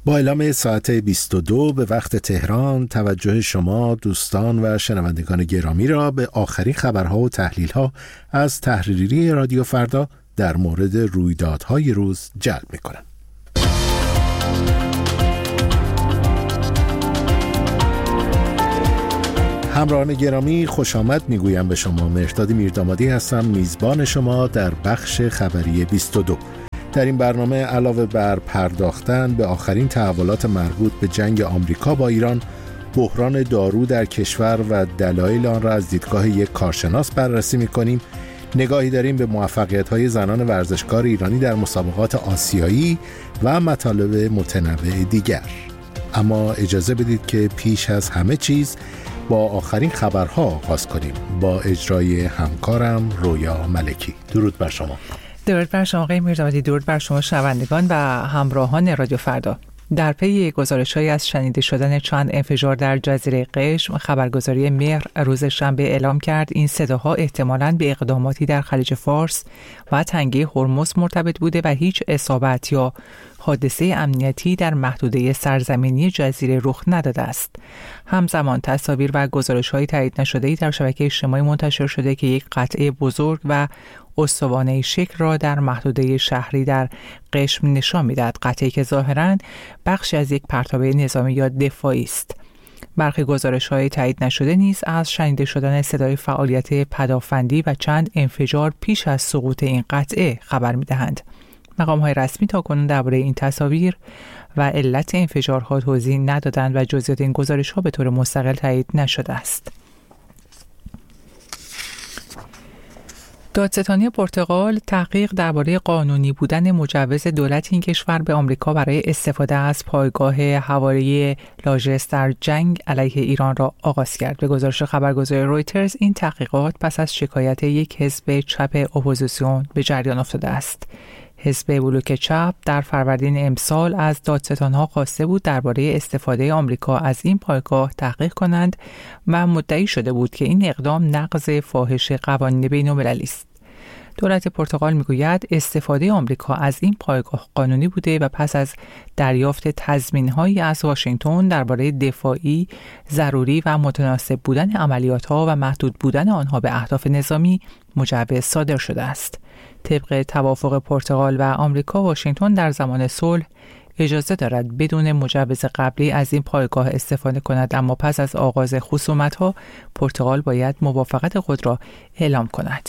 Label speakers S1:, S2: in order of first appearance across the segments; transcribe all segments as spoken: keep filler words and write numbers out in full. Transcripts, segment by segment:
S1: با اعلام ساعت بیست و دو به وقت تهران توجه شما دوستان و شنوندگان گرامی را به آخرین خبرها و تحلیلها از تحریریه رادیو فردا در مورد رویدادهای روز جلب می‌کنم. همراهان گرامی خوش آمد میگویم به شما. مهرداد میردامادی هستم، میزبان شما در بخش خبری بیست و دو. در این برنامه علاوه بر پرداختن به آخرین تحولات مربوط به جنگ آمریکا با ایران، بحران دارو در کشور و دلایل آن را از دیدگاه یک کارشناس بررسی می‌کنیم. نگاهی داریم به موفقیت‌های زنان ورزشکار ایرانی در مسابقات آسیایی و مطالب متنوع دیگر. اما اجازه بدید که پیش از همه چیز با آخرین خبرها آغاز کنیم با اجرای همکارم رویا ملکی. درود بر شما.
S2: درود بر شما آقای میردامادی، درود بر شما شنوندگان و همراهان رادیو فردا. در پی گزارش‌هایی از شنیده شدن چند انفجار در جزیره قشم، خبرگزاری مهر روز شنبه اعلام کرد این صداها احتمالاً به اقداماتی در خلیج فارس و تنگه هرمز مرتبط بوده و هیچ اصابت یا حادثه امنیتی در محدوده سرزمینی جزیره رخ نداده است. همزمان تصاویر و گزارش‌های تایید نشده‌ای در شبکه اجتماعی منتشر شده که یک قطعه بزرگ و استوانه شکل را در محدوده شهری در قشم نشان می‌دهد، قطعه‌ای که ظاهراً بخشی از یک پرتابه نظامی یا دفاعی است. برخی گزارش‌های تایید نشده نیز از شنیده شدن صدای فعالیت پدافندی و چند انفجار پیش از سقوط این قطعه خبر می‌دهند. مقام‌های رسمی تاکنون درباره این تصاویر و علت انفجارها توضیح ندادند و جزئیات این گزارش‌ها به طور مستقل تایید نشده است. دادستانی پرتغال تحقیق درباره قانونی بودن مجوز دولت این کشور به آمریکا برای استفاده از پایگاه هوایی لاژس در جنگ علیه ایران را آغاز کرد. به گزارش خبرگزاری رویترز این تحقیقات پس از شکایت یک حزب چپ اپوزیسیون به جریان افتاده است. حزب بلوک چپ در فروردین امسال از دادستانها خواسته بود درباره استفاده آمریکا از این پایگاه تحقیق کنند و مدعی شده بود که این اقدام نقض فاحش قوانین بین‌المللی است. دولت پرتغال میگوید استفاده آمریکا از این پایگاه قانونی بوده و پس از دریافت تضمین‌هایی از واشنگتن درباره دفاعی، ضروری و متناسب بودن عملیات‌ها و محدود بودن آنها به اهداف نظامی مجوز صادر شده است. طبق توافق پرتغال و آمریکا، واشنگتن در زمان صلح اجازه دارد بدون مجوز قبلی از این پایگاه استفاده کند، اما پس از آغاز خصومت‌ها پرتغال باید موافقت خود را اعلام کند.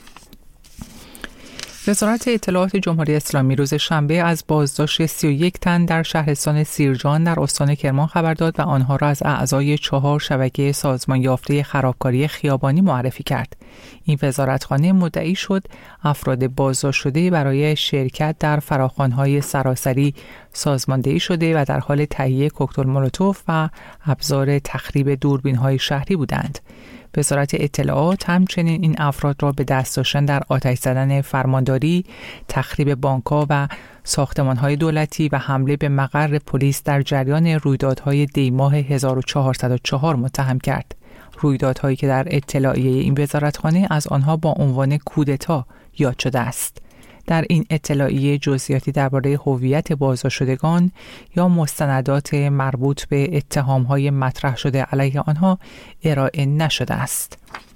S2: وزارت اطلاعات جمهوری اسلامی روز شنبه از بازداشت سی و یک تن در شهرستان سیرجان در استان کرمان خبر داد و آنها را از اعضای چهار شبکه سازمان یافته خرابکاری خیابانی معرفی کرد. این وزارتخانه مدعی شد افراد بازداشت شده برای شرکت در فراخوان‌های سراسری سازماندهی شده و در حال تهیه کوکتل مولوتوف و ابزار تخریب دوربین‌های شهری بودند. وزارت اطلاعات همچنین این افراد را به دست داشتن در آتش زدن فرمانداری، تخریب بانک‌ها و ساختمان‌های دولتی و حمله به مقر پلیس در جریان رویدادهای دی‌ماه هزار و چهارصد و چهار متهم کرد. رویدادهایی که در اطلاعیه این وزارتخانه از آنها با عنوان کودتا یاد شده است. در این اطلاعیه جزئیاتی درباره هویت بازداشتشدگان یا مستندات مربوط به اتهام‌های مطرح شده علیه آنها ارائه نشده است.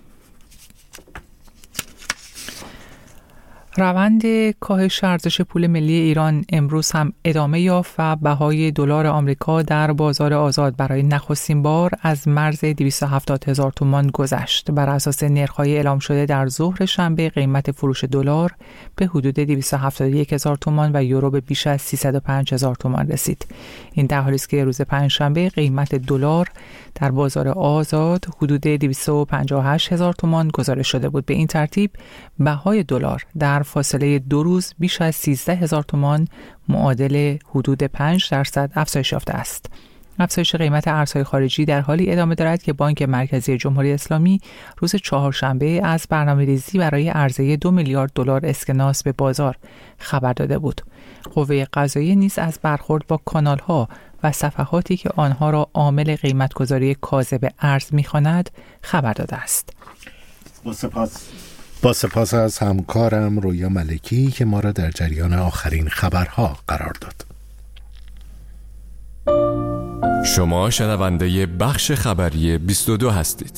S2: روند کاهش ارزش پول ملی ایران امروز هم ادامه یافت و بهای دلار آمریکا در بازار آزاد برای نخستین بار از مرز دویست و هفتاد هزار تومان گذشت. بر اساس نرخ‌های اعلام شده در ظهر شنبه قیمت فروش دلار به حدود دویست و هفتاد و یک هزار تومان و یورو به بیش از سیصد و پنج هزار تومان رسید. این در حالی است که روز پنجشنبه قیمت دلار در بازار آزاد حدود دویست و پنجاه و هشت هزار تومان گزارش شده بود. به این ترتیب بهای دلار در فاصله دو روز بیش از سیزده هزار تومان معادل حدود پنج درصد افزایش یافته است. افزایش قیمت ارزهای خارجی در حالی ادامه دارد که بانک مرکزی جمهوری اسلامی روز چهارشنبه از برنامه‌ریزی برای عرضه دو میلیارد دلار اسکناس به بازار خبر داده بود. قوه قضاییه نیز از برخورد با کانال‌ها و صفحاتی که آنها را عامل قیمت‌گذاری کاذب ارز می‌خواند خبر داده است.
S1: با سپاس با سپاس از همکارم رویا ملکی که ما را در جریان آخرین خبرها قرار داد.
S3: شما شنونده بخش خبری بیست و دو هستید.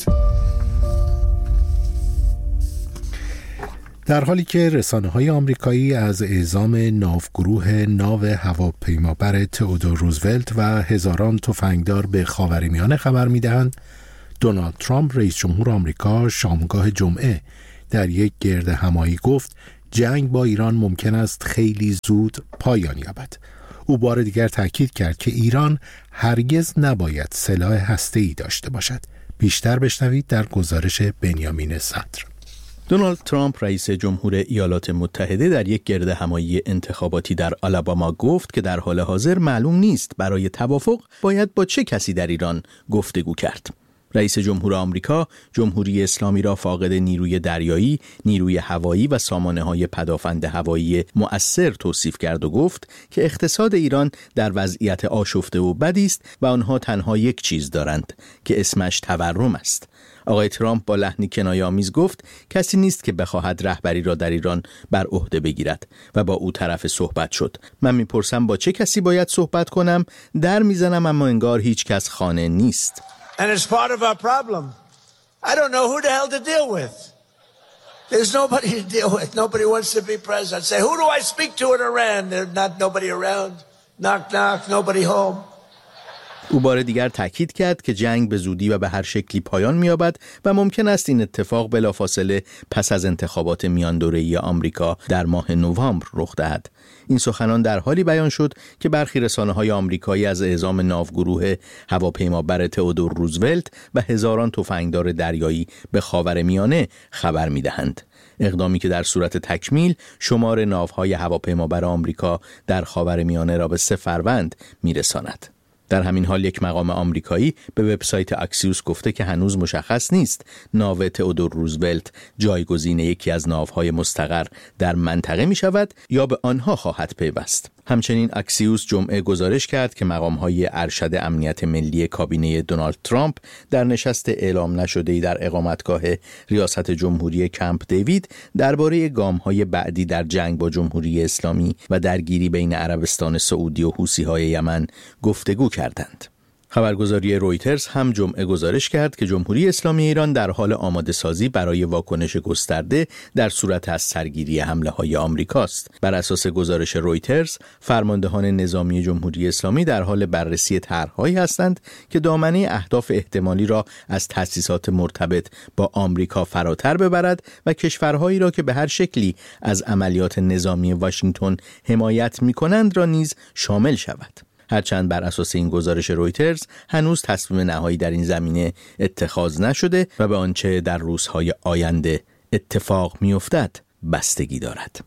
S1: در حالی که رسانه‌های آمریکایی از اعزام ناوگروه ناو هواپیمابر تئودور روزولت و هزاران تفنگدار به خاورمیانه خبر می‌دهند، دونالد ترامپ رئیس جمهور آمریکا شامگاه جمعه در یک گرد همایی گفت جنگ با ایران ممکن است خیلی زود پایان یابد. او بار دیگر تاکید کرد که ایران هرگز نباید سلاح هسته‌ای داشته باشد. بیشتر بشنوید در گزارش بنیامین صدر.
S4: دونالد ترامپ رئیس جمهور ایالات متحده در یک گرد همایی انتخاباتی در آلاباما گفت که در حال حاضر معلوم نیست برای توافق باید با چه کسی در ایران گفتگو کرد. رئیس جمهور آمریکا جمهوری اسلامی را فاقد نیروی دریایی، نیروی هوایی و سامانه‌های پدافند هوایی مؤثر توصیف کرد و گفت که اقتصاد ایران در وضعیت آشفته و بدی است و آنها تنها یک چیز دارند که اسمش تورم است. آقای ترامپ با لحنی کنایه‌آمیز گفت کسی نیست که بخواهد رهبری را در ایران بر عهده بگیرد و با او طرف صحبت شد. من میپرسم با چه کسی باید صحبت کنم؟ در میزنم اما انگار هیچ کس خانه نیست.
S5: And it's part of our problem. I don't know who the hell to deal with. There's nobody to deal with. Nobody wants to be president. Say, who do I speak to in Iran? There's not nobody around. Knock, knock, nobody home.
S4: او بار دیگر تاکید کرد که جنگ به زودی و به هر شکلی پایان می‌یابد و ممکن است این اتفاق بلافاصله پس از انتخابات میان دوره‌ای آمریکا در ماه نوامبر رخ دهد. این سخنان در حالی بیان شد که برخی رسانه‌های آمریکایی از اعزام ناوگروه هواپیمابر تئودور روزولت و هزاران تفنگدار دریایی به خاورمیانه خبر می‌دهند. اقدامی که در صورت تکمیل شمار ناوهای هواپیمابر آمریکا در خاورمیانه را به سه فروند می‌رساند. در همین حال یک مقام آمریکایی به وبسایت اکسیوس گفته که هنوز مشخص نیست ناو تئودور روزولت جایگزین یکی از ناوهای مستقر در منطقه می شود یا به آنها خواهد پیوست. همچنین اکسیوس جمعه گزارش کرد که مقام‌های ارشد امنیت ملی کابینه دونالد ترامپ در نشست اعلام نشده‌ای در اقامتگاه ریاست جمهوری کمپ دیوید درباره گام‌های بعدی در جنگ با جمهوری اسلامی و درگیری بین عربستان سعودی و حوثی‌های یمن گفتگو کردند. خبرگزاری رویترز هم جمعه گزارش کرد که جمهوری اسلامی ایران در حال آماده سازی برای واکنش گسترده در صورت از سرگیری حمله‌های آمریکاست. بر اساس گزارش رویترز، فرماندهان نظامی جمهوری اسلامی در حال بررسی طرح‌هایی هستند که دامنه اهداف احتمالی را از تأسیسات مرتبط با آمریکا فراتر ببرد و کشورهایی را که به هر شکلی از عملیات نظامی واشنگتن حمایت می‌کنند را نیز شامل شود. هرچند بر اساس این گزارش رویترز هنوز تصمیم نهایی در این زمینه اتخاذ نشده و به آنچه در روزهای آینده اتفاق می‌افتد بستگی دارد.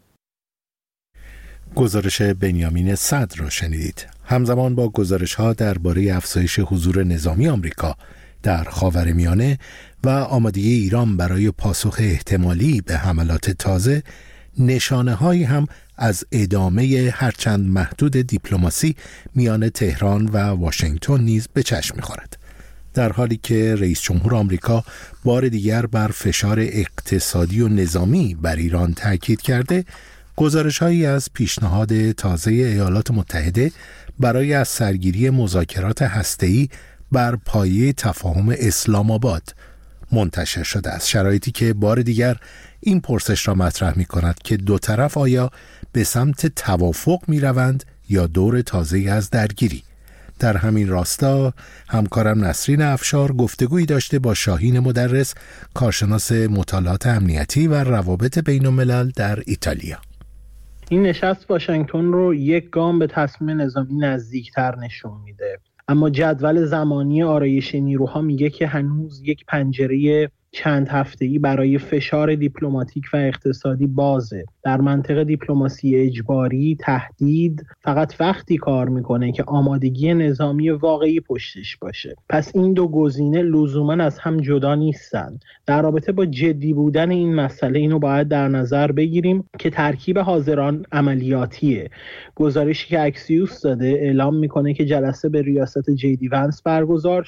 S1: گزارش بنیامین صدر را شنیدید. همزمان با گزارش‌ها درباره افزایش حضور نظامی آمریکا در خاورمیانه و آمادگی ایران برای پاسخ احتمالی به حملات تازه، نشانه‌هایی هم از ادامه هرچند محدود دیپلماسی میان تهران و واشنگتن نیز به چشم می‌خورد. در حالی که رئیس جمهور آمریکا بار دیگر بر فشار اقتصادی و نظامی بر ایران تاکید کرده، گزارش‌هایی از پیشنهاد تازه ایالات متحده برای از سرگیری مذاکرات هسته‌ای بر پایه تفاهم اسلام آباد منتشر شده است. شرایطی که بار دیگر این پرسش را مطرح می کند که دو طرف آیا به سمت توافق می روند یا دور تازه از درگیری. در همین راستا همکارم نسرین افشار گفتگویی داشته با شاهین مدرس، کارشناس مطالعات امنیتی و روابط بین الملل در ایتالیا.
S6: این نشست واشنگتن رو یک گام به تصمیم نظامی نزدیکتر نشون میده، اما جدول زمانی آرایش نیروها میگه که هنوز یک پنجره چند هفته‌ای برای فشار دیپلماتیک و اقتصادی بازه. در منطقه دیپلماسی اجباری تهدید فقط وقتی کار میکنه که آمادگی نظامی واقعی پشتش باشه. پس این دو گزینه لزوماً از هم جدا نیستن. در رابطه با جدی بودن این مسئله اینو باید در نظر بگیریم که ترکیب حاضران عملیاتیه. گزارشی که اکسیوس داده اعلام میکنه که جلسه به ریاست جی دی ونس برگزار شد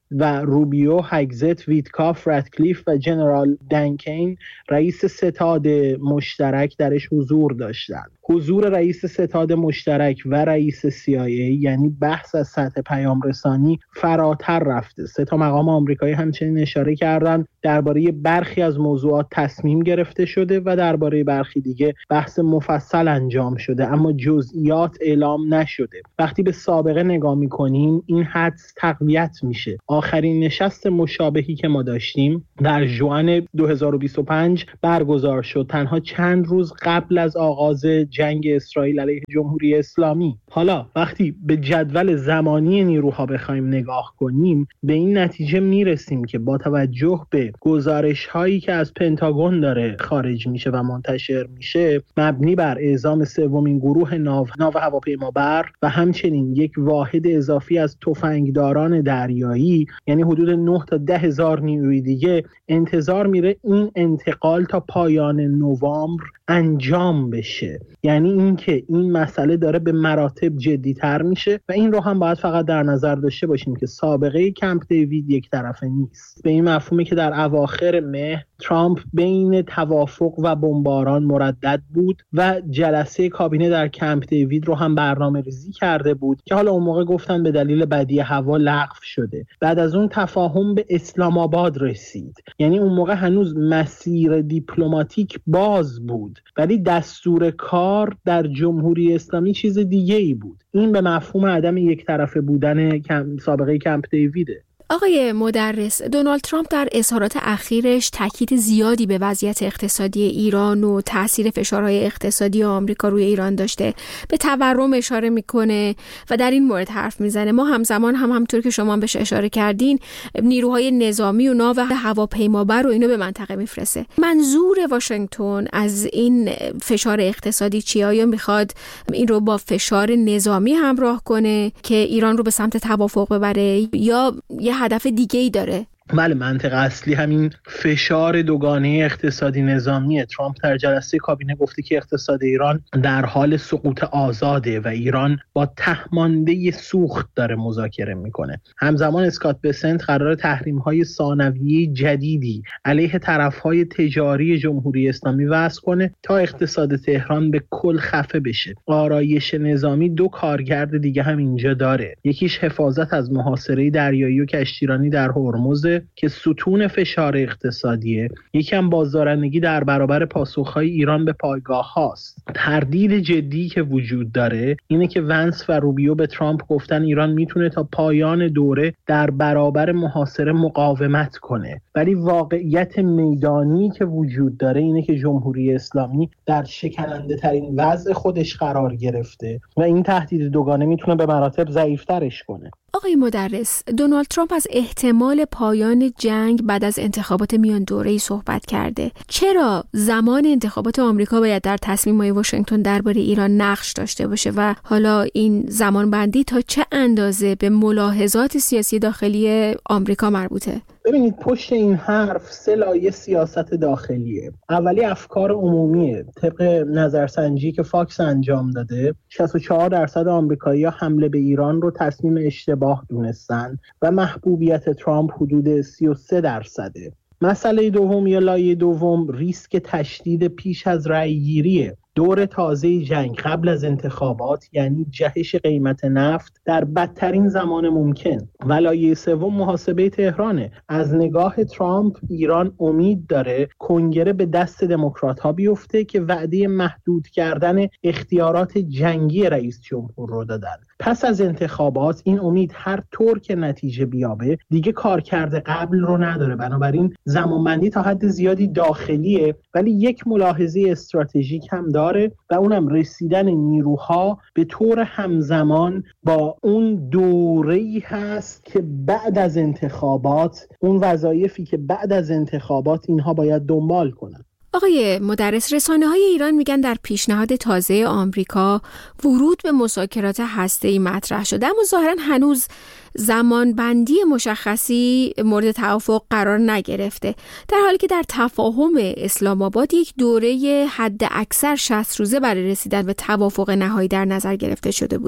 S6: و روبیو، هگزت، ویتکاف، رادکلیف و جنرال دنکین رئیس ستاد مشترک درش حضور داشتند. حضور رئیس ستاد مشترک و رئیس سی آی ای یعنی بحث از سطح پیام رسانی فراتر رفته. سه تا مقام آمریکایی همچنین اشاره کردند درباره برخی از موضوعات تصمیم گرفته شده و درباره برخی دیگه بحث مفصل انجام شده، اما جزئیات اعلام نشده. وقتی به سابقه نگاه می‌کنیم این حدس تقویت میشه. آخرین نشست مشابهی که ما داشتیم در ژوئن دو هزار و بیست و پنج برگزار شد، تنها چند روز قبل از آغاز جنگ اسرائیل علیه جمهوری اسلامی. حالا وقتی به جدول زمانی نیروها بخوایم نگاه کنیم به این نتیجه میرسیم که با توجه به گزارش هایی که از پنتاگون داره خارج میشه و منتشر میشه، مبنی بر اعزام سومین گروه ناو ناو هواپیمابر و همچنین یک واحد اضافی از تفنگداران دریایی، یعنی حدود نه تا ده هزار نیروی دیگه، انتظار میره این انتقال تا پایان نوامبر انجام بشه. یعنی اینکه این مسئله داره به مراتب جدی‌تر میشه و این رو هم باید فقط در نظر داشته باشیم که سابقه کمپ دیوید یک طرفه نیست. به این مفهومی که در اواخر مه ترامپ بین توافق و بمباران مردد بود و جلسه کابینه در کمپ دیوید رو هم برنامه ریزی کرده بود که حالا اون موقع گفتن به دلیل بدی هوا لغو شده. بعد از اون تفاهم به اسلام آباد رسید، یعنی اون موقع هنوز مسیر دیپلماتیک باز بود ولی دستور کار در جمهوری اسلامی چیز دیگه ای بود. این به مفهوم عدم یک طرفه بودن کم سابقه کمپ دیویده.
S7: آقای مدرس، دونالد ترامپ در اظهارات اخیرش تاکید زیادی به وضعیت اقتصادی ایران و تاثیر فشارهای اقتصادی آمریکا روی ایران داشته. به تورم اشاره میکنه و در این مورد حرف میزنه. ما همزمان هم همونطور که شما بهش اشاره کردین نیروهای نظامی و ناو هواپیمابر رو اینو به منطقه میفرسته. منظور واشنگتن از این فشار اقتصادی چیه؟ آیا میخواد این رو با فشار نظامی همراه کنه که ایران رو به سمت توافق ببره یا یه هدف دیگه ای داره؟
S6: بله، منطق اصلی همین فشار دوگانه اقتصادی نظامیه. ترامپ در جلسه کابینه گفته که اقتصاد ایران در حال سقوط آزاده و ایران با تهمانده سوخت داره مذاکره میکنه. همزمان اسکات بسنت قرار تحریم‌های ثانویه جدیدی علیه طرف‌های تجاری جمهوری اسلامی وضع کنه تا اقتصاد تهران به کل خفه بشه. آرایش نظامی دو کارکرد دیگه هم اینجا داره. یکیش حفاظت از محاصره دریایی و کشتیرانی در هرمز که ستون فشار اقتصادیه، یکم بازدارندگی در برابر پاسخهای ایران به پایگاه هاست. تردید جدی که وجود داره اینه که ونس و روبیو به ترامپ گفتن ایران میتونه تا پایان دوره در برابر محاصره مقاومت کنه، ولی واقعیت میدانی که وجود داره اینه که جمهوری اسلامی در شکننده ترین وضع خودش قرار گرفته و این تهدید دوگانه میتونه به مراتب ضعیفترش کنه.
S7: آقای مدرس، دونالد ترامپ از احتمال پایان جنگ بعد از انتخابات میان دوره‌ای صحبت کرده. چرا زمان انتخابات آمریکا باید در تصمیم‌های واشنگتن درباره ایران نقش داشته باشه و حالا این زمان بندی تا چه اندازه به ملاحظات سیاسی داخلی آمریکا مربوطه؟
S6: ببینید، پشت این حرف سه لایه سیاست داخلیه. اولی افکار عمومیه. طبق نظرسنجی که فاکس انجام داده، شصت و چهار درصد آمریکایی‌ها حمله به ایران رو تصمیم اشتباه دونستن و محبوبیت ترامپ حدود سی و سه درصده. مسئله دوم یا لایه دوم ریسک تشدید پیش از رأی‌گیریه. دور تازه جنگ قبل از انتخابات یعنی جهش قیمت نفت در بدترین زمان ممکن. و لایه سوم محاسبه تهرانه. از نگاه ترامپ ایران امید داره کنگره به دست دموکرات‌ها بیفته که وعده محدود کردن اختیارات جنگی رئیس جمهور رو دادن. پس از انتخابات این امید هر طور که نتیجه بیابه دیگه کارکرد قبل رو نداره. بنابراین زمانبندی تا حد زیادی داخلیه، ولی یک ملاحظه استراتژیک هم داره و اونم رسیدن نیروها به طور همزمان با اون دوره‌ای هست که بعد از انتخابات، اون وظایفی که بعد از انتخابات اینها باید دنبال کنن.
S7: آقای مدرس، رسانه‌های ایران میگن در پیشنهاد تازه آمریکا ورود به مذاکرات هسته‌ای مطرح شده، اما ظاهراً هنوز زمان بندی مشخصی مورد توافق قرار نگرفته، در حالی که در تفاهم اسلام آباد یک دوره حد اکثر شصت روزه برای رسیدن به توافق نهایی در نظر گرفته شده بود.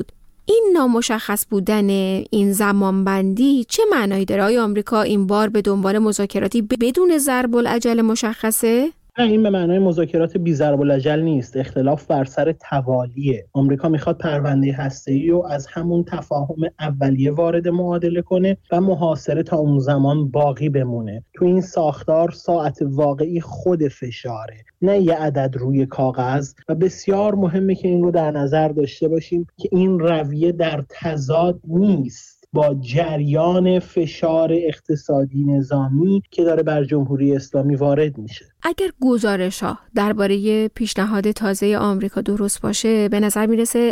S7: این نامشخص بودن این زمانبندی چه معنایی داره؟ آیا آمریکا این بار به دنبال مذاکراتی بدون ضرب العجل مشخصه؟
S6: نه، این به معنای مذاکرات بی ضرب العجل نیست. اختلاف بر سر توالیه. آمریکا میخواد پرونده هسته‌ای رو از همون تفاهم اولیه وارد معادله کنه و محاصره تا اون زمان باقی بمونه. تو این ساختار ساعت واقعی خود فشاره، نه یه عدد روی کاغذ. و بسیار مهمه که این رو در نظر داشته باشیم که این رویه در تضاد نیست با جریان فشار اقتصادی نظامی که داره بر جمهوری اسلامی وارد میشه.
S7: اگر گزارش‌ها درباره پیشنهاد تازه آمریکا درست باشه، به نظر میرسه